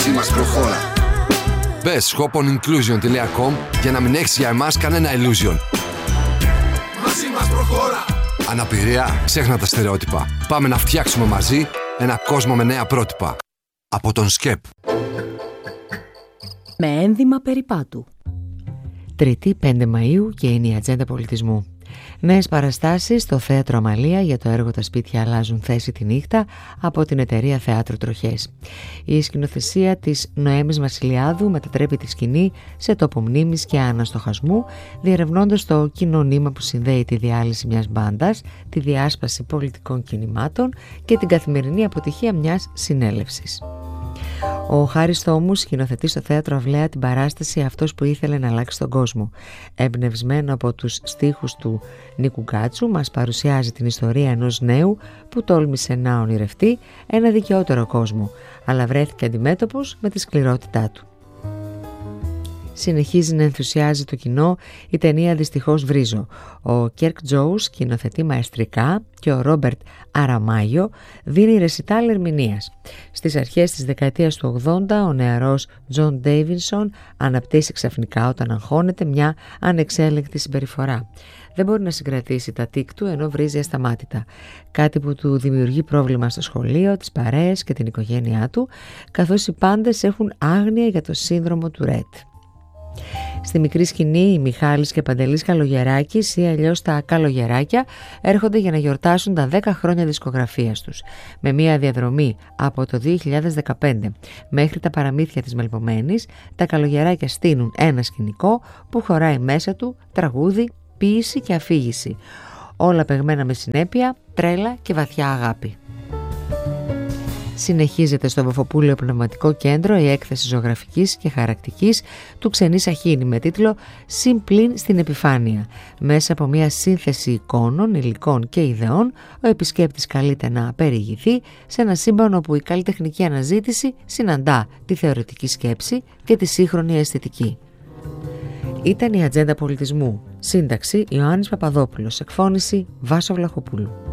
μας προχώρα. Μπες shoponinclusion.com για να μην έχεις για εμάς κανένα illusion. Μαζί μας προχώρα. Αναπηρία, ξέχνα τα στερεότυπα. Πάμε να φτιάξουμε μαζί ένα κόσμο με νέα πρότυπα. Από τον ΣΚΕΠ. Με ένδυμα περιπάτου. Τρίτη 5 Μαΐου και είναι η Ατζέντα Πολιτισμού. Νέες παραστάσεις στο Θέατρο Αμαλία για το έργο «Τα σπίτια αλλάζουν θέση τη νύχτα» από την εταιρεία Θεάτρου Τροχές. Η σκηνοθεσία της Νοέμης Βασιλιάδου μετατρέπει τη σκηνή σε τόπο μνήμης και αναστοχασμού, διερευνώντας το κοινωνήμα που συνδέει τη διάλυση μιας μπάντας, τη διάσπαση πολιτικών κινημάτων και την καθημερινή αποτυχία μιας συνέλευσης. Ο Χάρης Θόμους σκηνοθετεί στο Θέατρο Αυλαία την παράσταση «Αυτός που ήθελε να αλλάξει τον κόσμο». Εμπνευσμένο από τους στίχους του Νίκου Γκάτσου, μας παρουσιάζει την ιστορία ενός νέου που τόλμησε να ονειρευτεί ένα δικαιότερο κόσμο, αλλά βρέθηκε αντιμέτωπος με τη σκληρότητά του. Συνεχίζει να ενθουσιάζει το κοινό η ταινία «Δυστυχώς βρίζω». Ο Κέρκ Τζόους σκηνοθετεί μαεστρικά και ο Ρόμπερτ Αραμάγιο δίνει ρεσιτάλ ερμηνείας. Στις αρχές της δεκαετίας του 80 ο νεαρός Τζον Ντέιβινσον αναπτύσσει ξαφνικά όταν αγχώνεται μια ανεξέλεγκτη συμπεριφορά. Δεν μπορεί να συγκρατήσει τα τικ του ενώ βρίζει ασταμάτητα. Κάτι που του δημιουργεί πρόβλημα στο σχολείο, τις παρέες και την οικογένειά του, καθώς οι πάντες έχουν άγνοια για το σύνδρομο του Ρέτ. Στη μικρή σκηνή οι Μιχάλης και Παντελής Καλογεράκης ή αλλιώς τα Καλογεράκια έρχονται για να γιορτάσουν τα 10 χρόνια δισκογραφίας τους, με μια διαδρομή από το 2015 μέχρι τα παραμύθια της Μελπομένης. Τα Καλογεράκια στείνουν ένα σκηνικό που χωράει μέσα του τραγούδι, ποίηση και αφήγηση, όλα παιγμένα με συνέπεια, τρέλα και βαθιά αγάπη. Συνεχίζεται στο Βοφοπούλιο Πνευματικό Κέντρο η έκθεση ζωγραφικής και χαρακτικής του Ξενή Σαχίνη με τίτλο «Συμπλήν στην επιφάνεια». Μέσα από μια σύνθεση εικόνων, υλικών και ιδεών, ο επισκέπτης καλείται να περιηγηθεί σε ένα σύμπαν όπου η καλλιτεχνική αναζήτηση συναντά τη θεωρητική σκέψη και τη σύγχρονη αισθητική. Ήταν η Ατζέντα Πολιτισμού. Σύνταξη Ιωάννης Παπαδόπουλος. Εκφώνηση Βάσο Βλαχοπούλου.